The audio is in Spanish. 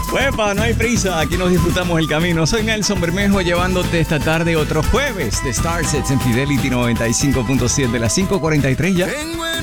Huepa, no hay prisa, aquí nos disfrutamos el camino. Soy Nelson Bermejo llevándote esta tarde otro jueves de Starsets en Fidelity 95.7 de las 5:43 ya.